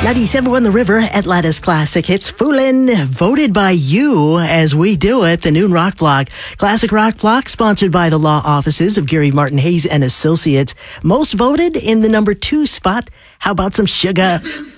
97 The River, Atlanta's classic hits. Foolin', voted by you as we do it. The Noon Rock Block. Classic Rock Block, sponsored by the law offices of Gary Martin Hayes and Associates. Most voted in the number 2 spot. How about some sugar?